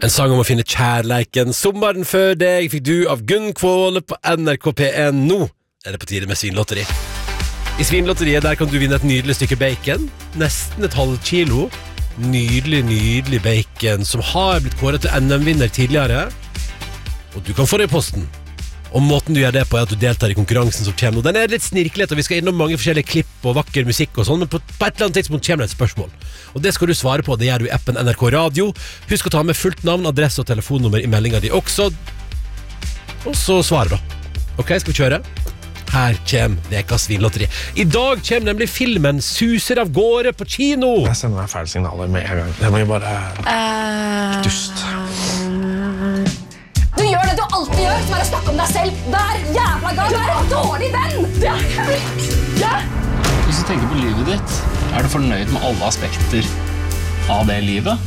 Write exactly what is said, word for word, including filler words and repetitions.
En sang om å finne kjærleiken. Sommeren før deg fikk du av Gunn Kvåle på N R K P en. Nå er det på tide med Svinlotteri. I Svinlotteriet der kan du vinne et nydelig stykke bacon. Nesten et halvt kilo. Nydelig, nydelig bacon som har blitt kåret til N M-vinner tidligere. Og du kan få det i posten. Og måten du gjør det på er at du deltar i konkurransen som kommer nå. Den er litt snirklet, og vi skal innom mange forskjellige klipp og vakker musikk og sånn, men på, på et eller annet tidspunkt kommer det et spørsmål. Og det skal du svare på, det gjør du i appen N R K Radio. Husk å ta med fullt navn, adresse og telefonnummer i meldingen din også. Og så svare da. Ok, skal vi kjøre? Her kommer Vekas Svinlotteri. I dag kommer nemlig filmen Suser av gårde på kino. Jeg sender meg feil signaler med en gang. Det må jo bare uh... dust. Du gjør det du alltid gjør, som er å snakke om deg selv. Hver jævla gang. Du er en dårlig venn. Det er ikke. Hvis du tenker på livet ditt, er du fornøyd med alle aspekter av det livet?